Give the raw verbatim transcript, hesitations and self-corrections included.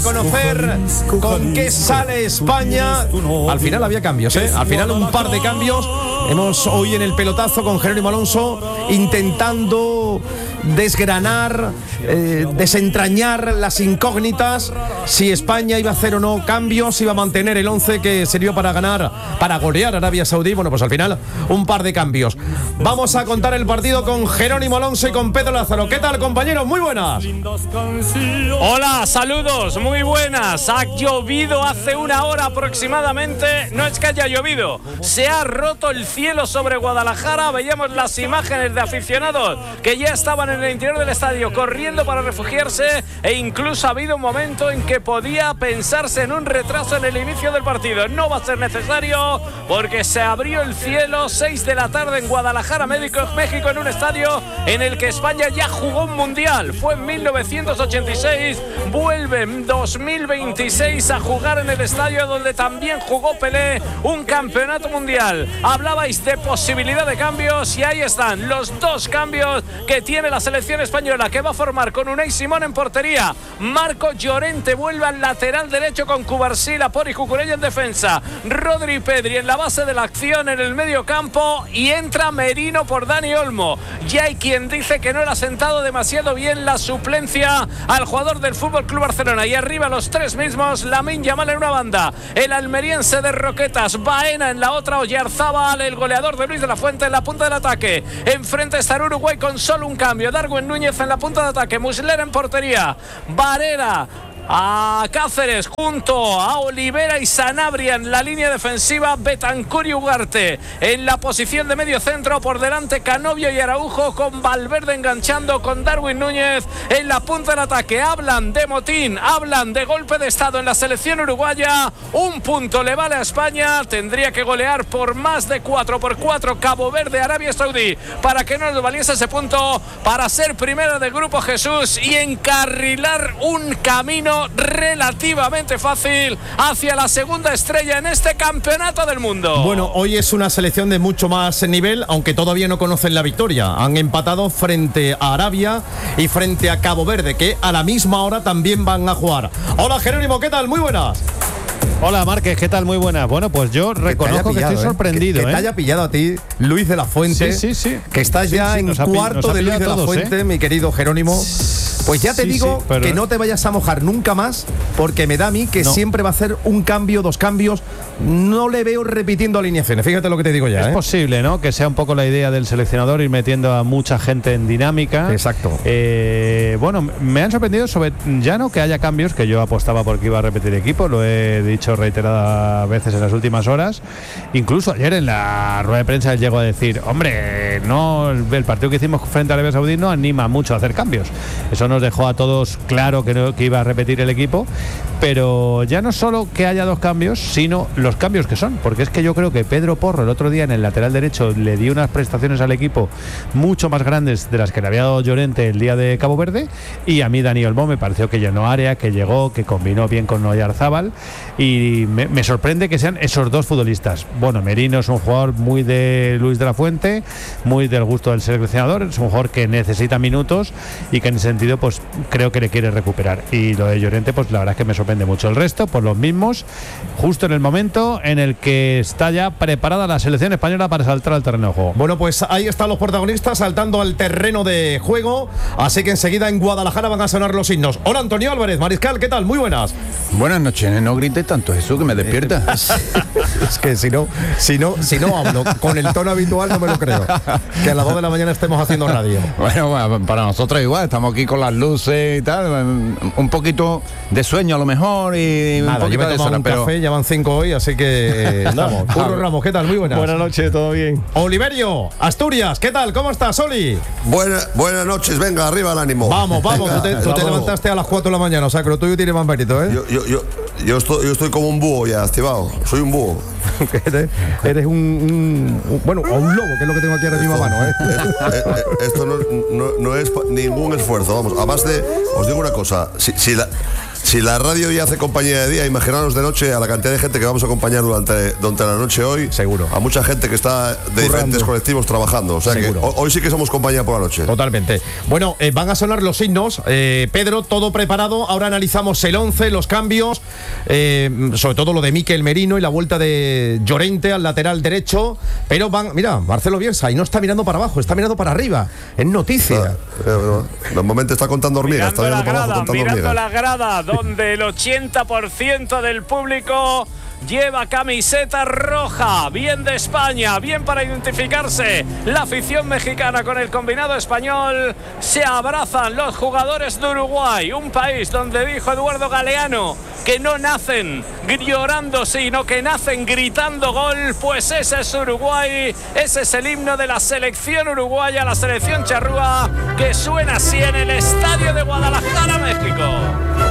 Conocer con qué sale España. Al final había cambios, ¿eh? Al final un par de cambios. Hemos hoy en el pelotazo con Jerónimo Alonso intentando desgranar, eh, desentrañar las incógnitas, si España iba a hacer o no cambios, si iba a mantener el once que sirvió para ganar, para golear a Arabia Saudí. Bueno, pues al final un par de cambios. Vamos a contar el partido con Jerónimo Alonso y con Pedro Lázaro. ¿Qué tal, compañeros? Muy buenas. Hola, saludos, muy buenas. Ha llovido hace una hora aproximadamente. No es que haya llovido, se ha roto el cielo sobre Guadalajara. Veíamos las imágenes de aficionados que ya estaban en el interior del estadio corriendo para refugiarse, e incluso ha habido un momento en que podía pensarse en un retraso en el inicio del partido. No va a ser necesario porque se abrió el cielo. Seis de la tarde en Guadalajara, México, México, en un estadio en el que España ya jugó un mundial. Fue en mil novecientos ochenta y seis, vuelve en dos mil veintiséis a jugar en el estadio donde también jugó Pelé un campeonato mundial. Hablabais de posibilidad de cambios y ahí están los dos cambios que tiene la selección española, que va a formar con Unai Simón en portería. Marco Llorente vuelve al lateral derecho con Cubarsí, Pori Cucurella en defensa. Rodri Pedri en la base de la acción en el medio campo, y entra Merino por Dani Olmo. Ya hay quien dice que no le ha sentado demasiado bien la suplencia al jugador del F C Barcelona. Y arriba los tres mismos, Lamine Yamal en una banda, el almeriense de Roquetas, Baena en la otra, Oyarzábal, el goleador de Luis de la Fuente, en la punta del ataque. Enfrente está Uruguay con solo un cambio, Darwin Núñez en la punta de ataque, Muslera en portería, Varela a Cáceres junto a Olivera y Sanabria en la línea defensiva, Betancur y Ugarte en la posición de medio centro, por delante Canovio y Araujo, con Valverde enganchando con Darwin Núñez en la punta del ataque. Hablan de motín, hablan de golpe de estado en la selección uruguaya. Un punto le vale a España, tendría que golear por más de cuatro por cuatro Cabo Verde, Arabia Saudí, para que no nos valiese ese punto, para ser primero de grupo, Jesús, y encarrilar un camino relativamente fácil hacia la segunda estrella en este campeonato del mundo. Bueno, hoy es una selección de mucho más nivel, aunque todavía no conocen la victoria. Han empatado frente a Arabia y frente a Cabo Verde, que a la misma hora también van a jugar. Hola, Jerónimo, ¿qué tal? Muy buenas. Hola, Márquez, ¿qué tal? Muy buenas. Bueno, pues yo que reconozco pillado, que estoy sorprendido. Que, que ¿eh? te haya pillado a ti Luis de la Fuente. Sí, sí, sí. Que estás sí, ya sí, en cuarto de Luis de la todos, Fuente, ¿eh? Mi querido Jerónimo. Pues ya te sí, digo sí, pero... que no te vayas a mojar nunca más, porque me da a mí que no. siempre va a hacer un cambio, dos cambios. No le veo repitiendo alineaciones. Fíjate lo que te digo ya. Es ¿eh? posible, ¿no? Que sea un poco la idea del seleccionador, ir metiendo a mucha gente en dinámica. Exacto. Eh, bueno, me han sorprendido sobre ya no que haya cambios, que yo apostaba porque iba a repetir equipo, lo he dicho reiteradas veces en las últimas horas. Incluso ayer en la rueda de prensa él llegó a decir, hombre, no, el partido que hicimos frente a Arabia Saudí no anima mucho a hacer cambios. Eso nos dejó a todos claro que, no, que iba a repetir el equipo, pero ya no solo que haya dos cambios, sino los cambios que son, porque es que yo creo que Pedro Porro el otro día en el lateral derecho le dio unas prestaciones al equipo mucho más grandes de las que le había dado Llorente el día de Cabo Verde, y a mí Dani Olmo me pareció que llenó área, que llegó, que combinó bien con Oyarzábal, y me, me sorprende que sean esos dos futbolistas. Bueno, Merino es un jugador muy de Luis de la Fuente, muy del gusto del seleccionador, es un jugador que necesita minutos y que en ese sentido pues creo que le quiere recuperar, y lo de Llorente pues la verdad es que me sorprende mucho. El resto por los mismos, justo en el momento en el que está ya preparada la selección española para saltar al terreno de juego. Bueno, pues ahí están los protagonistas saltando al terreno de juego, así que enseguida en Guadalajara van a sonar los himnos. Hola, Antonio Álvarez, Mariscal, ¿qué tal? Muy buenas. Buenas noches, no grites tanto, Jesús, que me despierta. Es que si no, si no, si no hablo con el tono habitual no me lo creo, que a las dos de la mañana estemos haciendo radio. Bueno, bueno, para nosotros igual, estamos aquí con las luces y tal, un poquito de sueño a lo mejor y nada, un poquito yo me he de tomado zona, un pero... café, ya van cinco hoy, así que estamos. Curro Ramos, ¿qué tal? Muy buenas. Buenas noches, todo bien. Oliverio, Asturias, ¿qué tal? ¿Cómo estás, Oli? Buena, buenas noches, venga, arriba el ánimo. Vamos, vamos, venga, tú te, tú vamos. te levantaste a las cuatro de la mañana, o sea, que lo tuyo tiene más mérito, ¿eh? Yo, yo, yo, yo, estoy, yo estoy como un búho ya, activado, soy un búho. eres, eres un, un, un, bueno, o un lobo, que es lo que tengo aquí ahora mismo a mano, ¿eh? Esto, esto no, no, no es ningún esfuerzo, vamos, además de, os digo una cosa, si, si la... Si la radio ya hace compañía de día, imaginaros de noche a la cantidad de gente que vamos a acompañar durante, durante la noche hoy. Seguro. A mucha gente que está de Currando. diferentes colectivos trabajando. O sea Seguro. que hoy sí que somos compañía por la noche. Totalmente. Bueno, eh, van a sonar los himnos. Eh, Pedro, todo preparado. Ahora analizamos el once, los cambios, eh, sobre todo lo de Mikel Merino y la vuelta de Llorente al lateral derecho. Pero van, mira, Marcelo Bielsa, y no está mirando para abajo, está mirando para arriba. Es noticia. Ah, normalmente está contando hormigas. Mirando está la mirando grada, para abajo, contando mirando hormigas. la grada, donde el ochenta por ciento del público lleva camiseta roja. Bien de España, bien para identificarse. La afición mexicana con el combinado español. Se abrazan los jugadores de Uruguay, un país donde dijo Eduardo Galeano que no nacen llorando, sino que nacen gritando gol. Pues ese es Uruguay, ese es el himno de la selección uruguaya, la selección charrúa, que suena así en el estadio de Guadalajara, México.